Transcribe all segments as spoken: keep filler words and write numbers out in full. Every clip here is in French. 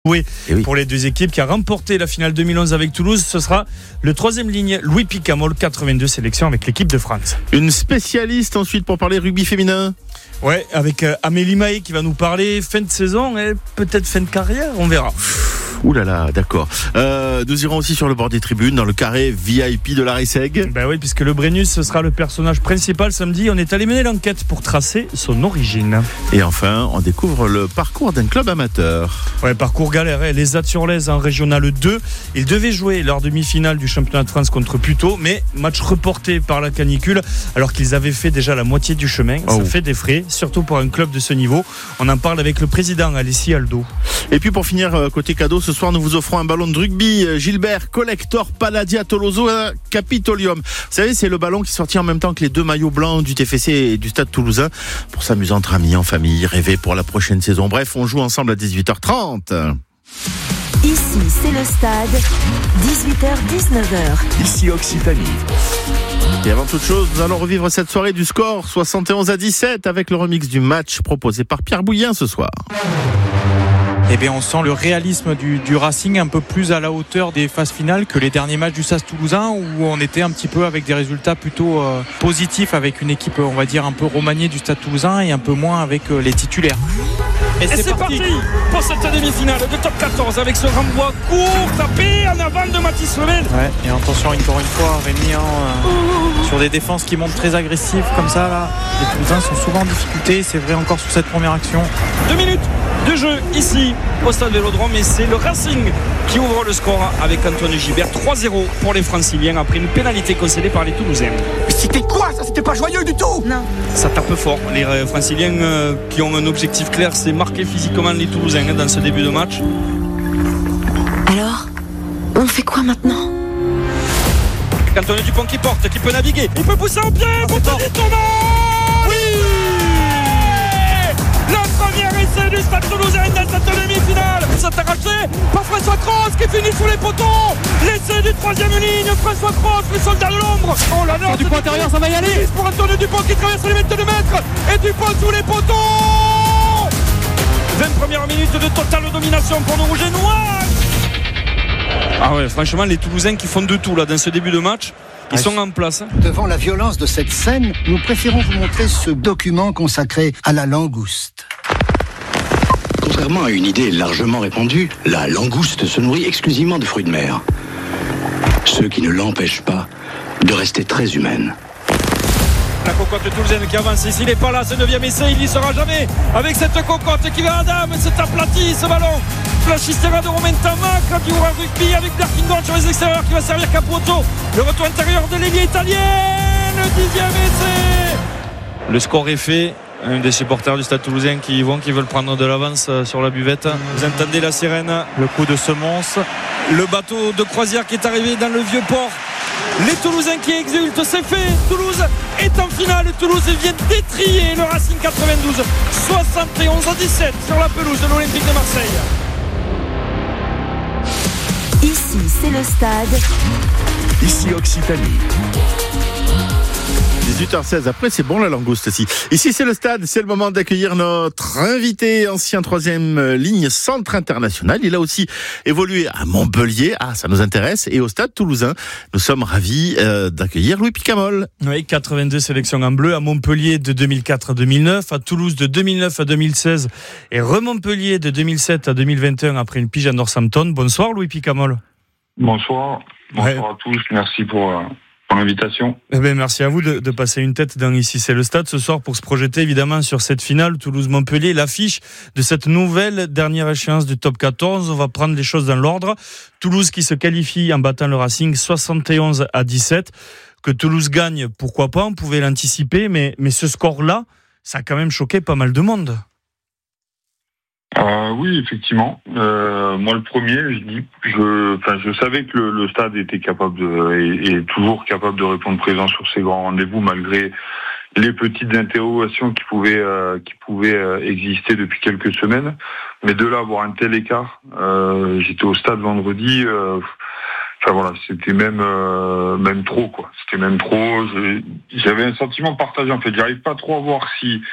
Oui, oui, pour les deux équipes qui a remporté la finale deux mille onze avec Toulouse, ce sera le troisième ligne Louis Picamol, quatre-vingt-deux sélections avec l'équipe de France. Une spécialiste ensuite pour parler rugby féminin. Ouais, avec euh, Amélie Mahé qui va nous parler fin de saison et peut-être fin de carrière, on verra. Ouh là là, d'accord. Euh, nous irons aussi sur le bord des tribunes, dans le carré V I P de la Resseg. Ben oui, puisque le Brennus, ce sera le personnage principal samedi. On est allé mener l'enquête pour tracer son origine. Et enfin, on découvre le parcours d'un club amateur. Ouais, parcours galère. Hein. Les Azurlaises en Régional deux. Ils devaient jouer leur demi-finale du championnat de France contre Puteaux, mais match reporté par la canicule, alors qu'ils avaient fait déjà la moitié du chemin. Oh. Ça fait des frais, surtout pour un club de ce niveau. On en parle avec le président, Alessi Aldo. Et puis pour finir, côté cadeau, ce soir, nous vous offrons un ballon de rugby Gilbert Collector Palladia Toloso Capitolium. Vous savez, c'est le ballon qui sortit en même temps que les deux maillots blancs du T F C et du Stade Toulousain pour s'amuser entre amis, en famille, rêver pour la prochaine saison. Bref, on joue ensemble à dix-huit heures trente. Ici, c'est le stade, dix-huit heures dix-neuf heures. Ici Occitanie. Et avant toute chose, nous allons revivre cette soirée du score soixante et onze à dix-sept avec le remix du match proposé par Pierre Bouillin ce soir. Eh bien, on sent le réalisme du, du Racing un peu plus à la hauteur des phases finales que les derniers matchs du Stade Toulousain où on était un petit peu avec des résultats plutôt euh, positifs avec une équipe, on va dire, un peu remaniée du Stade Toulousain et un peu moins avec euh, les titulaires. Et, et c'est, c'est parti. parti pour cette demi-finale de top quatorze avec ce renvoi court tapé en aval de Mathis Lemel. Ouais, et attention encore une fois, Rémi, hein, euh, sur des défenses qui montent très agressives comme ça, là, les Toulousains sont souvent en difficulté, c'est vrai encore sur cette première action. Deux minutes de jeu ici au stade Vélodrome et c'est le Racing qui ouvre le score avec Antoine Gibert. Trois zéro pour les Franciliens après une pénalité concédée par les Toulousains. Mais c'était quoi ça? C'était pas joyeux du tout. Non. Ça tape fort. Les Franciliens euh, qui ont un objectif clair, c'est marquer physiquement les Toulousains hein, dans ce début de match. Alors, on fait quoi maintenant? Antoine Dupont qui porte, qui peut naviguer, il peut pousser en pied pour Tony Thomas. Oui. La première essai du Stade Toulousain dans cette demi-finale. Ça t'a arraché par François Cross qui finit sous les poteaux. L'essai du troisième ligne, François Cross, le soldat de l'ombre. Oh là là, Dupont intérieur, ça va y aller. Pour Antoine Dupont qui traverse les mètres de mètres. Et Dupont sous les poteaux. vingt premières minutes de totale domination pour nos rouges et noirs. Ah ouais, franchement, les Toulousains qui font de tout là dans ce début de match. Ils sont en place. Devant la violence de cette scène, nous préférons vous montrer ce document consacré à la langouste. Contrairement à une idée largement répandue, la langouste se nourrit exclusivement de fruits de mer. Ce qui ne l'empêche pas de rester très humaine. La cocotte toulousaine qui avance ici, il n'est pas là, ce neuvième essai, il n'y sera jamais. Avec cette cocotte qui va à dame, c'est aplati ce ballon. Flashistera de Romain Tamac, qui aura rugby avec Darkingon sur les extérieurs qui va servir Caputo. Le retour intérieur de l'ailier italien, le dixième essai. Le score est fait. Un des supporters du Stade Toulousain qui vont, qui veulent prendre de l'avance sur la buvette. Vous entendez la sirène, le coup de semonce. Le bateau de croisière qui est arrivé dans le vieux port. Les Toulousains qui exultent, c'est fait. Toulouse est en finale. Toulouse vient d'étrier le Racing quatre-vingt-douze. soixante et onze à dix-sept sur la pelouse de l'Olympique de Marseille. Ici, c'est le stade. Ici Occitanie. dix-huit heures seize, après c'est bon la langouste aussi. Ici c'est le stade, c'est le moment d'accueillir notre invité, ancien troisième ligne centre international. Il a aussi évolué à Montpellier, ah ça nous intéresse, et au stade toulousain. Nous sommes ravis euh, d'accueillir Louis Picamol. Oui, quatre-vingt-deux sélections en bleu, à Montpellier de deux mille quatre à deux mille neuf, à Toulouse de deux mille neuf à deux mille seize et remontpellier de deux mille sept à deux mille vingt et un après une pige à Northampton. Bonsoir Louis Picamol. Bonsoir, bonsoir ouais. à tous, merci pour... Euh... l'invitation. Eh bien, merci à vous de, de passer une tête dans Ici c'est le stade ce soir pour se projeter évidemment sur cette finale Toulouse-Montpellier, l'affiche de cette nouvelle dernière échéance du top quatorze. On va prendre les choses dans l'ordre. Toulouse qui se qualifie en battant le Racing soixante et onze à dix-sept. Que Toulouse gagne, pourquoi pas, on pouvait l'anticiper, mais, mais ce score-là, ça a quand même choqué pas mal de monde. Euh, oui, effectivement. Euh, moi, le premier, je dis, je, enfin, je savais que le, le stade était capable de, et, et toujours capable de répondre présent sur ces grands rendez-vous, malgré les petites interrogations qui pouvaient, euh, qui pouvaient euh, exister depuis quelques semaines. Mais de là avoir un tel écart, euh, j'étais au stade vendredi. Euh, Enfin voilà, c'était même euh, même trop quoi. C'était même trop. J'avais un sentiment partagé en fait. J'arrive pas trop à voir si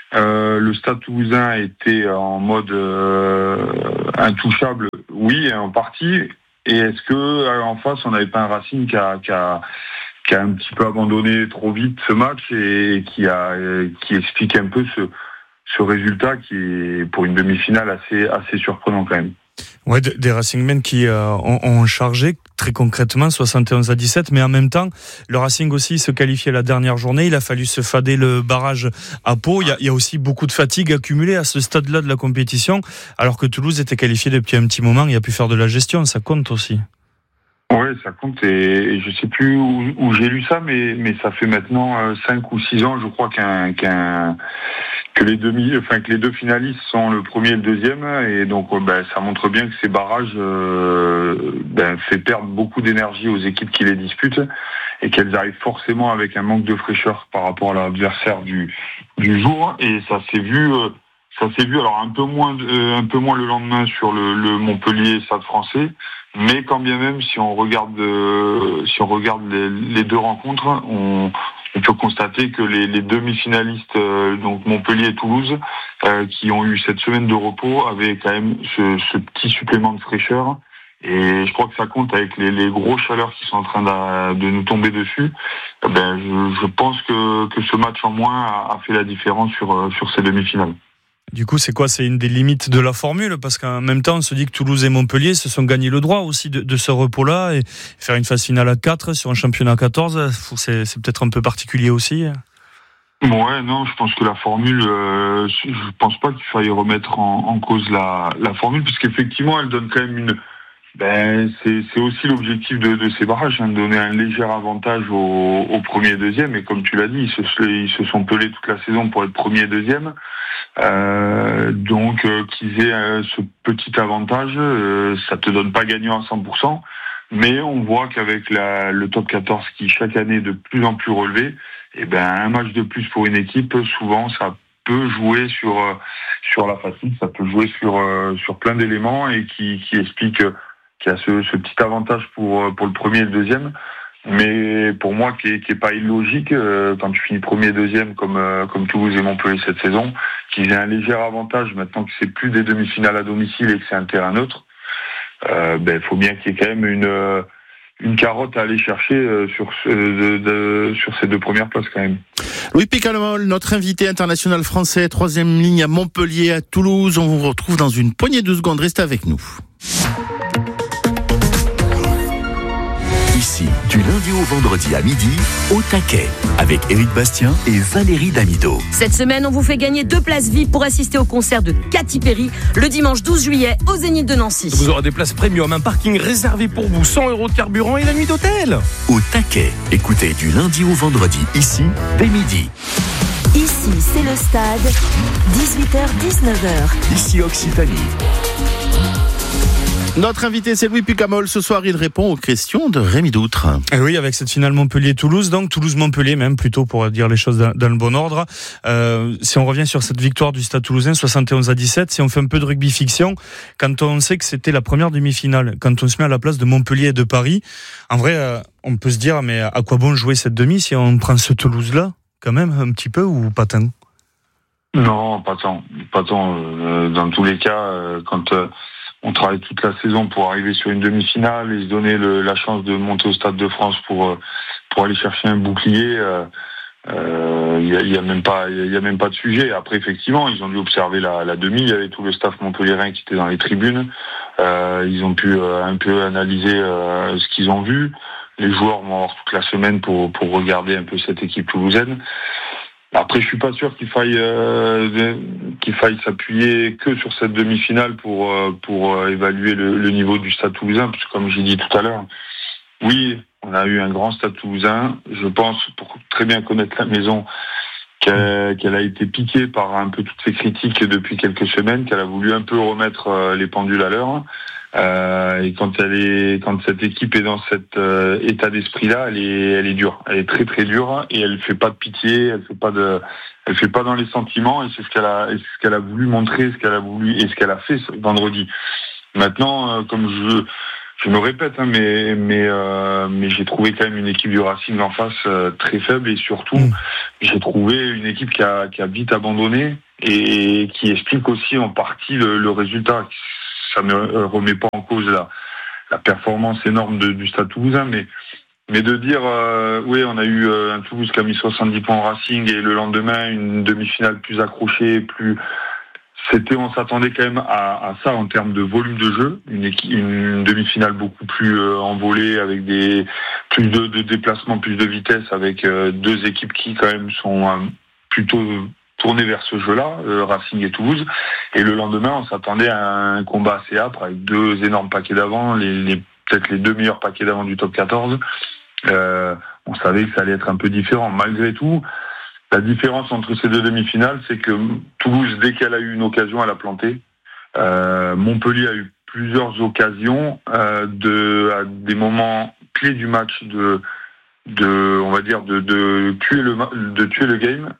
Euh, le Stade Toulousain était en mode euh, intouchable, oui, en partie. Et est-ce que en face, on n'avait pas un Racing qui a, qui a, qui a un petit peu abandonné trop vite ce match et qui a, qui explique un peu ce, ce résultat qui est pour une demi-finale assez, assez surprenant quand même. Ouais, des Racingmen qui euh, ont, ont chargé très concrètement soixante et onze à dix-sept, mais en même temps, le Racing aussi se qualifiait la dernière journée. Il a fallu se fader le barrage à Pau. Il y a, il y a aussi beaucoup de fatigue accumulée à ce stade-là de la compétition, alors que Toulouse était qualifié depuis un petit moment. Il a pu faire de la gestion, ça compte aussi. Oui, ça compte et, et je sais plus où, où j'ai lu ça, mais mais ça fait maintenant euh, cinq ou six ans, je crois qu'un qu'un que les demi, enfin que les deux finalistes sont le premier et le deuxième, et donc euh, ben, ça montre bien que ces barrages euh, ben, fait perdre beaucoup d'énergie aux équipes qui les disputent et qu'elles arrivent forcément avec un manque de fraîcheur par rapport à l'adversaire du du jour, et ça s'est vu. Euh, Ça s'est vu alors un peu moins, euh, un peu moins le lendemain sur le, le Montpellier Stade Français, mais quand bien même si on regarde, euh, si on regarde les, les deux rencontres, on, on peut constater que les, les demi-finalistes, euh, donc Montpellier et Toulouse, euh, qui ont eu cette semaine de repos, avaient quand même ce, ce petit supplément de fraîcheur. Et je crois que ça compte avec les, les gros chaleurs qui sont en train de, de nous tomber dessus. Ben, je, je pense que, que ce match en moins a, a fait la différence sur, sur ces demi-finales. Du coup, c'est quoi ? C'est une des limites de la formule, parce qu'en même temps, on se dit que Toulouse et Montpellier se sont gagnés le droit aussi de, de ce repos-là, et faire une phase finale à quatre sur un championnat à quatorze, c'est, c'est peut-être un peu particulier aussi. Ouais, non, je pense que la formule, euh, je pense pas qu'il faille remettre en, en cause la, la formule, puisqu'effectivement, elle donne quand même une... Ben, c'est, c'est aussi l'objectif de, de ces barrages, hein, de donner un léger avantage au, au premier et deuxième. Et comme tu l'as dit, ils se, ils se sont pelés toute la saison pour être premier et deuxième. Euh, donc, euh, qu'ils aient euh, ce petit avantage, euh, ça te donne pas gagnant à cent pour cent. Mais on voit qu'avec la, le top quatorze qui chaque année est de plus en plus relevé, et ben un match de plus pour une équipe, souvent ça peut jouer sur euh, sur la fatigue, ça peut jouer sur euh, sur plein d'éléments, et qui, qui explique euh, qu'il y a ce, ce petit avantage pour pour le premier et le deuxième, mais pour moi qui est, qui est pas illogique euh, quand tu finis premier et deuxième comme euh, comme Toulouse et Montpellier cette saison, qu'ils aient un léger avantage maintenant que c'est plus des demi-finales à domicile et que c'est un terrain neutre. Euh, ben faut bien qu'il y ait quand même une euh, une carotte à aller chercher euh, sur ce, de, de, sur ces deux premières places quand même. Louis Picalmol, notre invité international français, troisième ligne à Montpellier, à Toulouse. On vous retrouve dans une poignée de secondes. Restez avec nous. Ici, du lundi au vendredi à midi, au taquet, avec Éric Bastien et Valérie Damido. Cette semaine, on vous fait gagner deux places V I P pour assister au concert de Katy Perry le dimanche douze juillet au Zénith de Nancy. Vous aurez des places premium, un parking réservé pour vous, cent euros de carburant et la nuit d'hôtel. Au taquet, écoutez du lundi au vendredi, ici, dès midi. Ici, c'est le stade, dix-huit heures dix-neuf heures. Ici Occitanie. Notre invité, c'est Louis Picamol. Ce soir, il répond aux questions de Rémi Doutre. Et oui, avec cette finale Montpellier-Toulouse, donc Toulouse-Montpellier même, plutôt pour dire les choses dans, dans le bon ordre. Euh, si on revient sur cette victoire du Stade Toulousain, soixante et onze à dix-sept, si on fait un peu de rugby fiction, quand on sait que c'était la première demi-finale, quand on se met à la place de Montpellier et de Paris, en vrai, euh, on peut se dire, mais à quoi bon jouer cette demi si on prend ce Toulouse-là, quand même, un petit peu, ou pas tant ? Non, pas tant. Pas tant. Euh, dans tous les cas, euh, quand... Euh, on travaille toute la saison pour arriver sur une demi-finale et se donner le, la chance de monter au Stade de France pour pour aller chercher un bouclier. Il euh, y, a, y a même pas, il y a même pas de sujet. Après, effectivement, ils ont dû observer la, la demi. Il y avait tout le staff montpelliérain qui était dans les tribunes. Euh, ils ont pu euh, un peu analyser euh, ce qu'ils ont vu. Les joueurs vont avoir toute la semaine pour pour regarder un peu cette équipe toulousaine. Après, je suis pas sûr qu'il faille euh, qu'il faille s'appuyer que sur cette demi-finale pour euh, pour euh, évaluer le, le niveau du Stade Toulousain, parce que comme j'ai dit tout à l'heure, oui, on a eu un grand Stade Toulousain. Je pense, pour très bien connaître la maison, qu'elle, qu'elle a été piquée par un peu toutes ces critiques depuis quelques semaines, qu'elle a voulu un peu remettre euh, les pendules à l'heure. Euh, et quand elle est, quand cette équipe est dans cet euh, état d'esprit-là, elle est, elle est dure, elle est très très dure, et elle fait pas de pitié, elle fait pas de, elle fait pas dans les sentiments, et c'est ce qu'elle a, et c'est ce qu'elle a voulu montrer, ce qu'elle a voulu et ce qu'elle a fait ce vendredi. Maintenant, euh, comme je, je me répète, hein, mais mais euh, mais j'ai trouvé quand même une équipe du Racing en face euh, très faible et surtout mmh. j'ai trouvé une équipe qui a qui a vite abandonné et qui explique aussi en partie le, le résultat. Ça ne remet pas en cause la la performance énorme de, du Stade Toulousain, mais mais de dire euh, oui, on a eu euh, un Toulouse qui a mis soixante-dix points au Racing et le lendemain une demi-finale plus accrochée, plus C'était, on s'attendait quand même à, à ça en termes de volume de jeu, une, équipe, une demi-finale beaucoup plus euh, envolée avec des plus de, de déplacements, plus de vitesse, avec euh, deux équipes qui quand même sont euh, plutôt tournées vers ce jeu-là, euh, Racing et Toulouse. Et le lendemain, on s'attendait à un combat assez âpre avec deux énormes paquets d'avant, les, les peut-être les deux meilleurs paquets d'avant du top quatorze. Euh, on savait que ça allait être un peu différent. Malgré tout, la différence entre ces deux demi-finales, c'est que Toulouse, dès qu'elle a eu une occasion, elle a planté. Euh, Montpellier a eu plusieurs occasions euh, de, à des moments clés du match de, de on va dire, de, de tuer le, de tuer le game.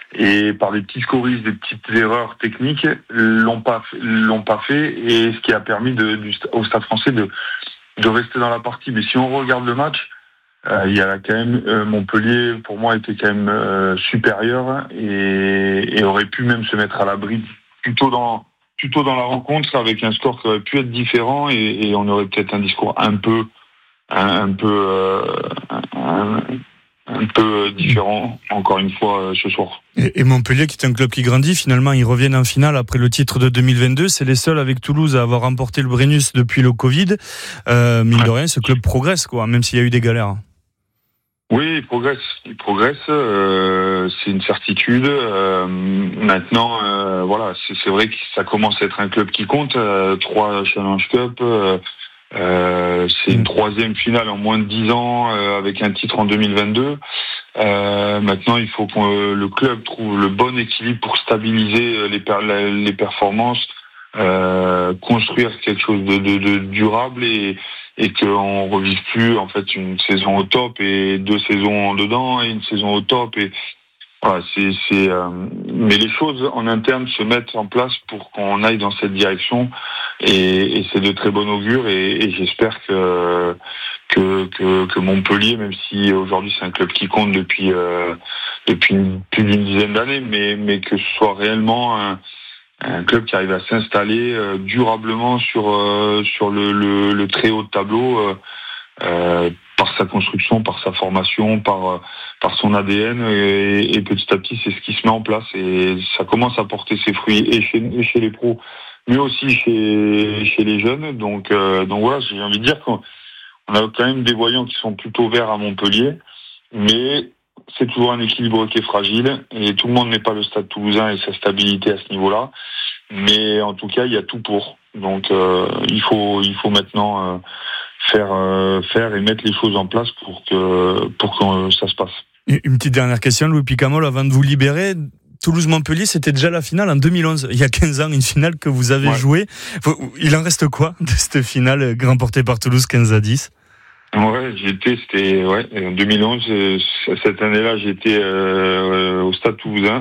Et par des petits scoristes, des petites erreurs techniques, l'ont pas, l'ont pas fait. Et ce qui a permis de, du, au Stade Français de, de rester dans la partie. Mais si on regarde le match, Euh, il y a quand même euh, Montpellier, pour moi, était quand même euh, supérieur et, et aurait pu même se mettre à l'abri plutôt dans plutôt dans la rencontre avec un score qui aurait pu être différent et, et on aurait peut-être un discours un peu un, un peu euh, un, un peu différent encore une fois euh, ce soir. Et, et Montpellier, qui est un club qui grandit, finalement, ils reviennent en finale après le titre de deux mille vingt-deux. C'est les seuls avec Toulouse à avoir remporté le Brennus depuis le Covid. Euh, mine de rien, ce club progresse, quoi, même s'il y a eu des galères. Oui, il progresse, il progresse, euh, c'est une certitude. Euh, maintenant, euh, voilà, c'est, c'est vrai que ça commence à être un club qui compte. Euh, trois Challenge Cup, euh, euh, c'est une troisième finale en moins de dix ans euh, avec un titre en deux mille vingt-deux. Euh, maintenant, il faut que euh, le club trouve le bon équilibre pour stabiliser les, per- les performances, euh, construire quelque chose de, de, de durable et et qu'on revive plus en fait une saison au top et deux saisons en dedans et une saison au top et voilà, c'est c'est euh, mais les choses en interne se mettent en place pour qu'on aille dans cette direction et, et c'est de très bon augure et, et j'espère que, que que que Montpellier, même si aujourd'hui c'est un club qui compte depuis euh, depuis une, plus d'une dizaine d'années, mais mais que ce soit réellement un un club qui arrive à s'installer euh, durablement sur euh, sur le, le, le très haut de tableau euh, euh, par sa construction, par sa formation, par euh, par son A D N et, et petit à petit c'est ce qui se met en place et ça commence à porter ses fruits et chez, et chez les pros mais aussi chez chez les jeunes donc euh, donc voilà, j'ai envie de dire qu'on a quand même des voyants qui sont plutôt verts à Montpellier, mais c'est toujours un équilibre qui est fragile et tout le monde n'est pas le Stade Toulousain et sa stabilité à ce niveau-là. Mais en tout cas, il y a tout pour. Donc, euh, il faut, il faut maintenant euh, faire, euh, faire et mettre les choses en place pour que, pour que euh, ça se passe. Une petite dernière question, Louis Picamol, avant de vous libérer. Toulouse-Montpellier, c'était déjà la finale en deux mille onze. Il y a quinze ans, une finale que vous avez ouais. jouée. Il en reste quoi de cette finale remportée par Toulouse quinze à dix? Ouais, j'étais, c'était, ouais, en deux mille onze, cette année-là, j'étais euh, au Stade Toulousain.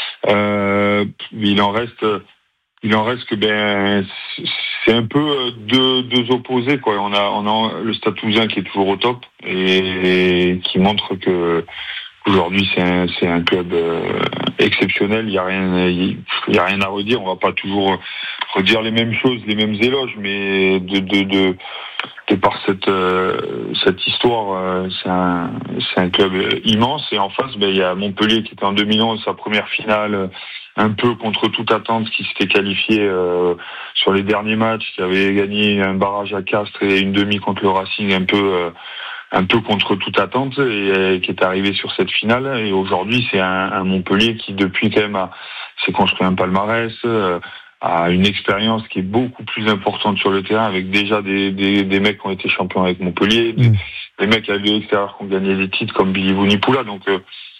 Euh, il en reste, il en reste que ben, c'est un peu deux, deux opposés, quoi. On a, on a le Stade Toulousain qui est toujours au top et, et qui montre que aujourd'hui c'est un, c'est un club euh, exceptionnel. Il y a rien, il y a rien à redire. On va pas toujours redire les mêmes choses, les mêmes éloges, mais de, de, de de par cette euh, cette histoire, euh, c'est un c'est un club immense et en face, ben il y a Montpellier qui était en deux mille onze sa première finale, un peu contre toute attente, qui s'était qualifié euh, sur les derniers matchs, qui avait gagné un barrage à Castres et une demi contre le Racing, un peu euh, un peu contre toute attente et, et qui est arrivé sur cette finale. Et aujourd'hui, c'est un, un Montpellier qui depuis quand même a, s'est construit un palmarès. Euh, a une expérience qui est beaucoup plus importante sur le terrain avec déjà des, des, des mecs qui ont été champions avec Montpellier, mmh. des, des mecs à l'extérieur qui ont gagné des titres comme Billy Vunipola. Donc, euh,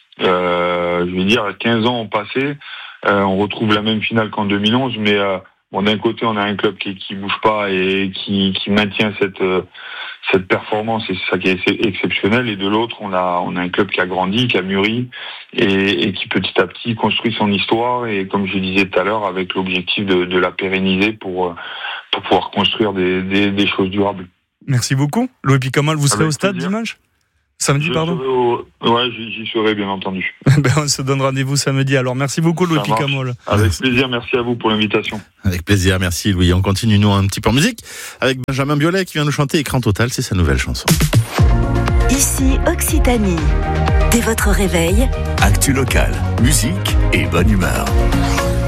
euh, je veux dire, quinze ans ont passé, euh, on retrouve la même finale qu'en deux mille onze, mais euh, bon, d'un côté, on a un club qui qui bouge pas et qui, qui maintient cette euh, cette performance et c'est ça qui est exceptionnel. Et de l'autre, on a on a un club qui a grandi, qui a mûri et, et qui petit à petit construit son histoire. Et comme je disais tout à l'heure, avec l'objectif de, de la pérenniser pour pour pouvoir construire des, des, des choses durables. Merci beaucoup. Louis Picamol, vous serez Avec au stade plaisir. dimanche ? Samedi, Je pardon serai au... Ouais, j'y, j'y serai, bien entendu. ben, on se donne rendez-vous samedi. Alors, merci beaucoup, Louis Picamol. Avec plaisir, merci à vous pour l'invitation. Avec plaisir, merci Louis. On continue, nous, un petit peu en musique avec Benjamin Biolay qui vient nous chanter Écran Total, c'est sa nouvelle chanson. Ici Occitanie. Dès votre réveil, Actu locale, musique et bonne humeur.